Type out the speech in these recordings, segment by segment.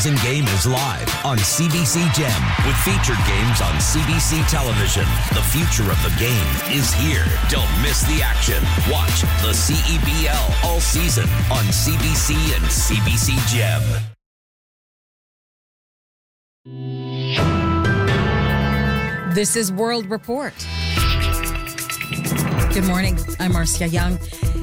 Game is live on CBC Gem with featured games on CBC television. The future of the game is here. Don't miss the action. Watch the CEBL all season on CBC and CBC Gem. This is World Report. Good morning. I'm Marcia Young.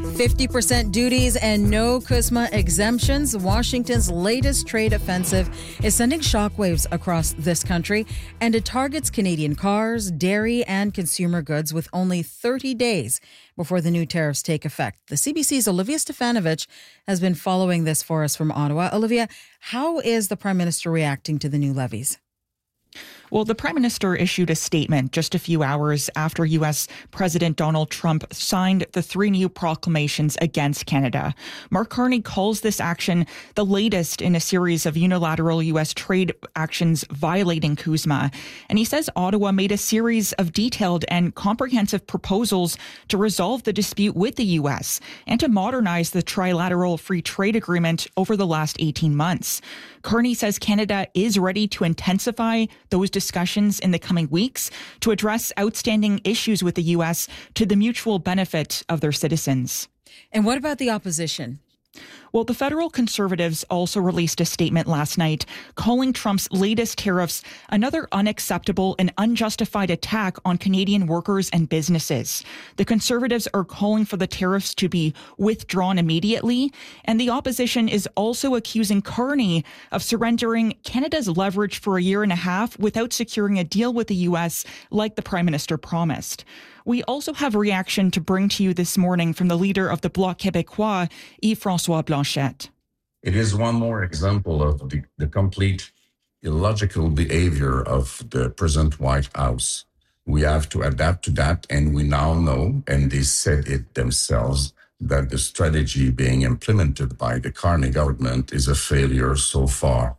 50% duties and no CUSMA exemptions. Washington's latest trade offensive is sending shockwaves across this country, and it targets Canadian cars, dairy, and consumer goods with only 30 days before the new tariffs take effect. The CBC's Olivia Stefanovich has been following this for us from Ottawa. Olivia, how is the Prime Minister reacting to the new levies? Well, the Prime Minister issued a statement just a few hours after U.S. President Donald Trump signed the 3 new proclamations against Canada. Mark Carney calls this action the latest in a series of unilateral U.S. trade actions violating CUSMA. And he says Ottawa made a series of detailed and comprehensive proposals to resolve the dispute with the U.S. and to modernize the trilateral free trade agreement over the last 18 months. Carney says Canada is ready to intensify those discussions in the coming weeks to address outstanding issues with the U.S. to the mutual benefit of their citizens. And what about the opposition? Well, the federal Conservatives also released a statement last night calling Trump's latest tariffs another unacceptable and unjustified attack on Canadian workers and businesses. The Conservatives are calling for the tariffs to be withdrawn immediately, and the opposition is also accusing Carney of surrendering Canada's leverage for a year and a half without securing a deal with the U.S. like the Prime Minister promised. We also have a reaction to bring to you this morning from the leader of the Bloc Québécois, Yves-François Blanchet. It is one more example of the complete illogical behavior of the present White House. We have to adapt to that, and we now know, and they said it themselves, that the strategy being implemented by the Carney government is a failure so far.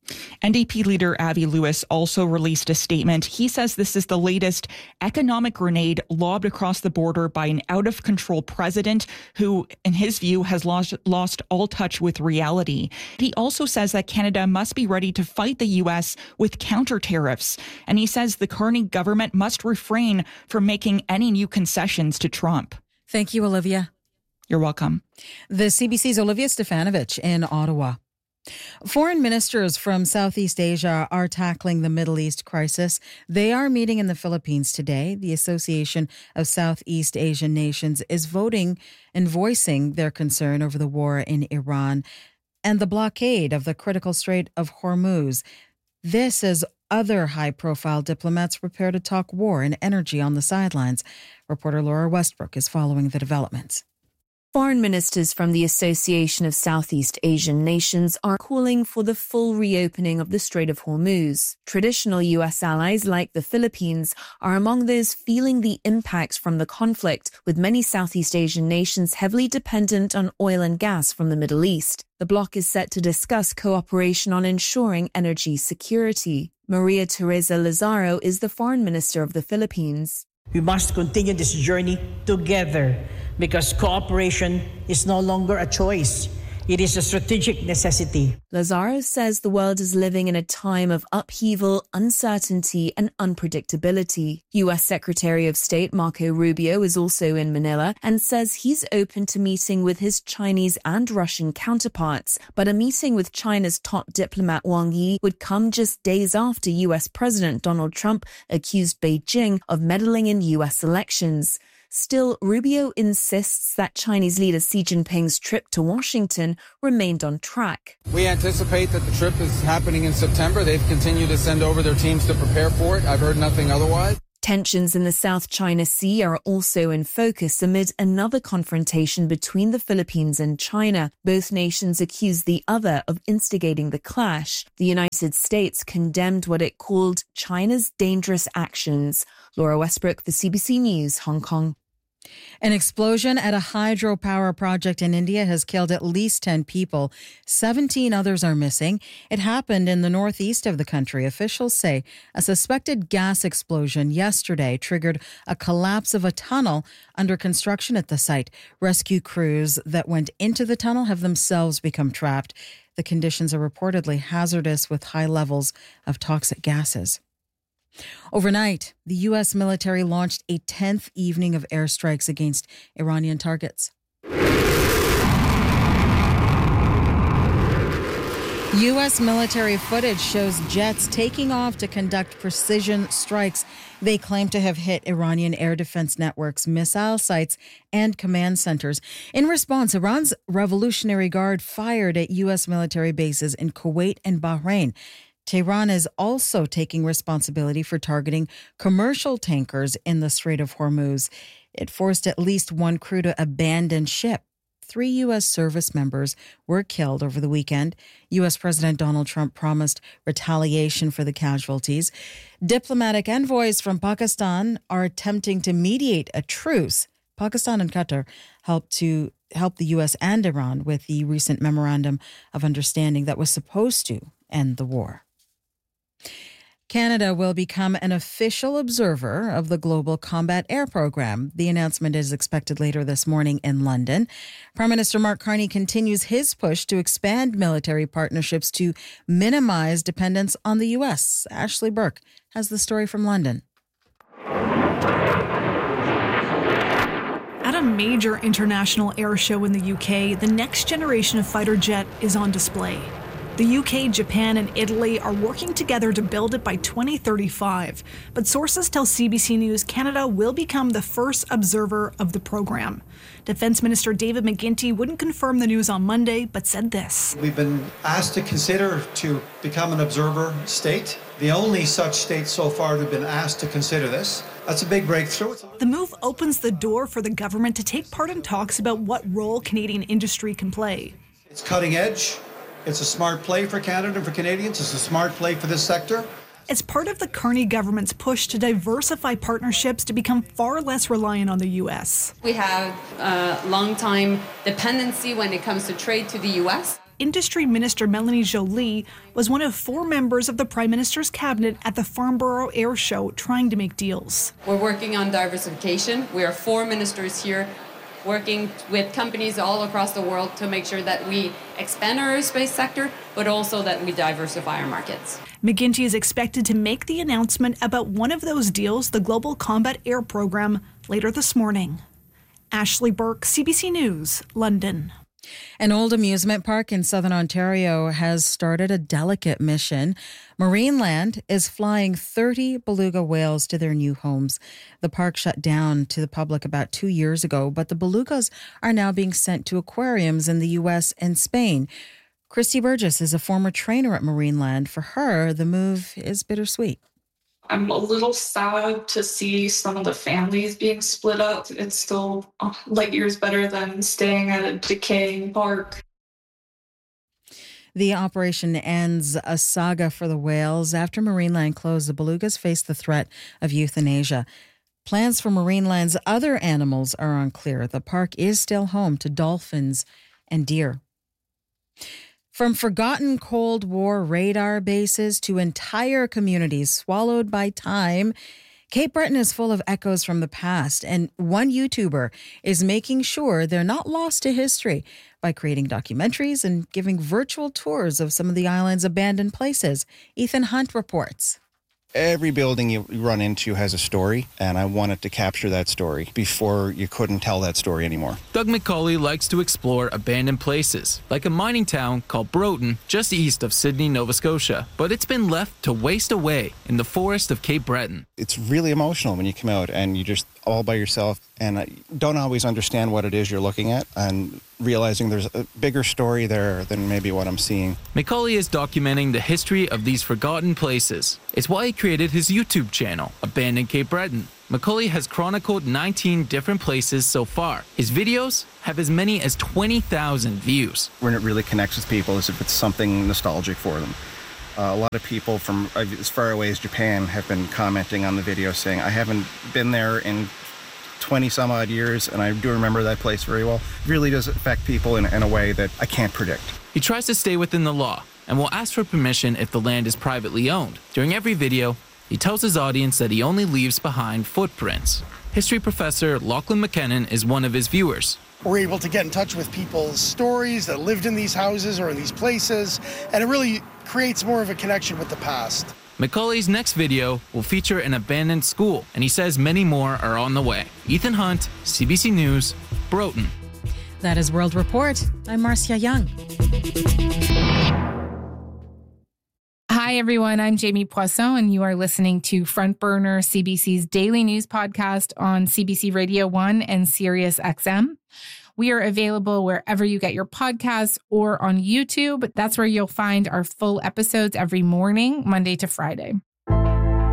NDP leader Avi Lewis also released a statement. He says this is the latest economic grenade lobbed across the border by an out-of-control president who, in his view, has lost all touch with reality. He also says that Canada must be ready to fight the U.S. with counter tariffs. And he says the Carney government must refrain from making any new concessions to Trump. Thank you, Olivia. You're welcome. The CBC's Olivia Stefanovich in Ottawa. Foreign ministers from Southeast Asia are tackling the Middle East crisis. They are meeting in the Philippines today. The Association of Southeast Asian Nations is voting and voicing their concern over the war in Iran and the blockade of the critical Strait of Hormuz. This as other high-profile diplomats prepare to talk war and energy on the sidelines. Reporter Laura Westbrook is following the developments. Foreign ministers from the Association of Southeast Asian Nations are calling for the full reopening of the Strait of Hormuz. Traditional U.S. allies like the Philippines are among those feeling the impacts from the conflict, with many Southeast Asian nations heavily dependent on oil and gas from the Middle East. The bloc is set to discuss cooperation on ensuring energy security. Maria Teresa Lazaro is the foreign minister of the Philippines. We must continue this journey together because cooperation is no longer a choice. It is a strategic necessity. Lazaro says the world is living in a time of upheaval, uncertainty, and unpredictability. U.S. Secretary of State Marco Rubio is also in Manila and says he's open to meeting with his Chinese and Russian counterparts. But a meeting with China's top diplomat Wang Yi would come just days after U.S. President Donald Trump accused Beijing of meddling in U.S. elections. Still, Rubio insists that Chinese leader Xi Jinping's trip to Washington remained on track. We anticipate that the trip is happening in September. They've continued to send over their teams to prepare for it. I've heard nothing otherwise. Tensions in the South China Sea are also in focus amid another confrontation between the Philippines and China. Both nations accuse the other of instigating the clash. The United States condemned what it called China's dangerous actions. Laura Westbrook, for CBC News, Hong Kong. An explosion at a hydropower project in India has killed at least 10 people. 17 others are missing. It happened in the northeast of the country. Officials say a suspected gas explosion yesterday triggered a collapse of a tunnel under construction at the site. Rescue crews that went into the tunnel have themselves become trapped. The conditions are reportedly hazardous with high levels of toxic gases. Overnight, the U.S. military launched a 10th evening of airstrikes against Iranian targets. U.S. military footage shows jets taking off to conduct precision strikes. They claim to have hit Iranian air defense networks, missile sites, and command centers. In response, Iran's Revolutionary Guard fired at U.S. military bases in Kuwait and Bahrain. Tehran is also taking responsibility for targeting commercial tankers in the Strait of Hormuz. It forced at least one crew to abandon ship. 3 U.S. service members were killed over the weekend. U.S. President Donald Trump promised retaliation for the casualties. Diplomatic envoys from Pakistan are attempting to mediate a truce. Pakistan and Qatar helped the U.S. and Iran with the recent memorandum of understanding that was supposed to end the war. Canada will become an official observer of the Global Combat Air Program. The announcement is expected later this morning in London. Prime Minister Mark Carney continues his push to expand military partnerships to minimize dependence on the U.S. Ashley Burke has the story from London. At a major international air show in the UK, the next generation of fighter jet is on display. The UK, Japan, and Italy are working together to build it by 2035. But sources tell CBC News Canada will become the first observer of the program. Defense Minister David McGuinty wouldn't confirm the news on Monday, but said this. We've been asked to consider to become an observer state. The only such state so far to have been asked to consider this. That's a big breakthrough. The move opens the door for the government to take part in talks about what role Canadian industry can play. It's cutting edge. It's a smart play for Canada and for Canadians. It's a smart play for this sector. It's part of the Carney government's push to diversify partnerships to become far less reliant on the U.S. We have a long-time dependency when it comes to trade to the U.S. Industry Minister Melanie Joly was one of 4 members of the Prime Minister's cabinet at the Farnborough Air Show trying to make deals. We're working on diversification. We are 4 ministers here working with companies all across the world to make sure that we expand our aerospace sector, but also that we diversify our markets. McGuinty is expected to make the announcement about one of those deals, the Global Combat Air Program, later this morning. Ashley Burke, CBC News, London. An old amusement park in southern Ontario has started a delicate mission. Marineland is flying 30 beluga whales to their new homes. The park shut down to the public about 2 years ago, but the belugas are now being sent to aquariums in the U.S. and Spain. Christy Burgess is a former trainer at Marineland. For her, the move is bittersweet. I'm a little sad to see some of the families being split up. It's still light years better than staying at a decaying park. The operation ends a saga for the whales. After Marineland closed, the belugas face the threat of euthanasia. Plans for Marineland's other animals are unclear. The park is still home to dolphins and deer. From forgotten Cold War radar bases to entire communities swallowed by time, Cape Breton is full of echoes from the past, and one YouTuber is making sure they're not lost to history by creating documentaries and giving virtual tours of some of the island's abandoned places. Ethan Hunt reports. Every building you run into has a story, and I wanted to capture that story before you couldn't tell that story anymore. Doug McCauley likes to explore abandoned places, like a mining town called Broughton, just east of Sydney, Nova Scotia. But it's been left to waste away in the forest of Cape Breton. It's really emotional when you come out and you're just all by yourself and don't always understand what it is you're looking at and realizing there's a bigger story there than maybe what I'm seeing. McCauley is documenting the history of these forgotten places. It's why he created his YouTube channel, Abandoned Cape Breton. McCauley has chronicled 19 different places so far. His videos have as many as 20,000 views. When it really connects with people is if it's something nostalgic for them. A lot of people from as far away as Japan have been commenting on the video saying, I haven't been there in 20 some odd years, and I do remember that place very well. It really does affect people in a way that I can't predict. He tries to stay within the law and will ask for permission if the land is privately owned. During every video, he tells his audience that he only leaves behind footprints. History professor Lachlan McKinnon is one of his viewers. we're able to get in touch with people's stories that lived in these houses or in these places, and it really creates more of a connection with the past. Macaulay's next video will feature an abandoned school, and he says many more are on the way. Ethan Hunt, CBC News, Broughton. That is World Report. I'm Marcia Young. Hi, everyone. I'm Jamie Poisson, and you are listening to Front Burner, CBC's daily news podcast on CBC Radio 1 and Sirius XM. We are available wherever you get your podcasts or on YouTube. That's where you'll find our full episodes every morning, Monday to Friday.